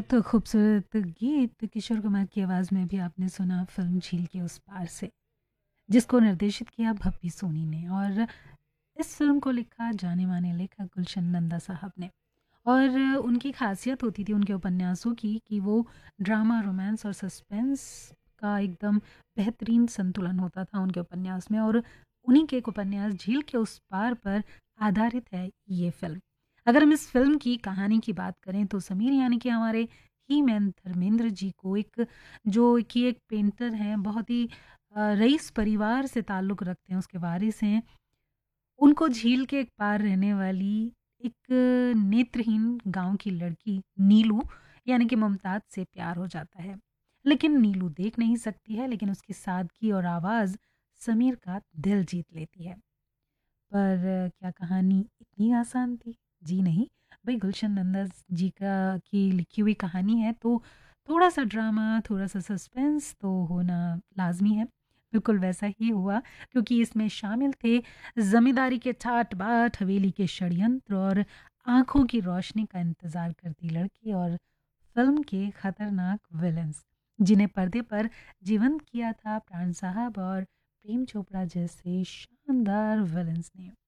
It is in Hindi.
बहुत खूबसूरत गीत किशोर कुमार की आवाज़ में भी आपने सुना फ़िल्म झील के उस पार से, जिसको निर्देशित किया भप्पी सोनी ने और इस फ़िल्म को लिखा जाने-माने लेखक गुलशन नंदा साहब ने। और उनकी ख़ासियत होती थी उनके उपन्यासों की कि वो ड्रामा, रोमांस और सस्पेंस का एकदम बेहतरीन संतुलन होता था उनके उपन्यास में और उन्हीं के एक उपन्यास झील के उस पार पर आधारित है ये फ़िल्म। अगर हम इस फ़िल्म की कहानी की बात करें तो समीर यानी कि हमारे ही मैन धर्मेंद्र जी को एक जो कि एक पेंटर हैं, बहुत ही रईस परिवार से ताल्लुक़ रखते हैं, उसके वारिस हैं। उनको झील के एक पार रहने वाली एक नेत्रहीन गाँव की लड़की नीलू यानी कि मुमताज़ से प्यार हो जाता है। लेकिन नीलू देख नहीं सकती है, लेकिन उसकी सादगी और आवाज़ समीर का दिल जीत लेती है। पर क्या कहानी इतनी आसान थी? जी नहीं, भई गुलशन नंदा जी का की लिखी हुई कहानी है तो थोड़ा-सा ड्रामा, थोड़ा-सा सस्पेंस तो होना लाज़मी है। बिल्कुल वैसा ही हुआ क्योंकि इसमें शामिल थे ज़मींदारी के ठाट-बाट, हवेली के षड्यंत्र और आँखों की रोशनी का इंतज़ार करती लड़की और फ़िल्म के खतरनाक विलेन्स, जिन्हें पर्दे पर जीवंत किया था प्राण साहब और प्रेम चोपड़ा जैसे शानदार विलेन्स ने।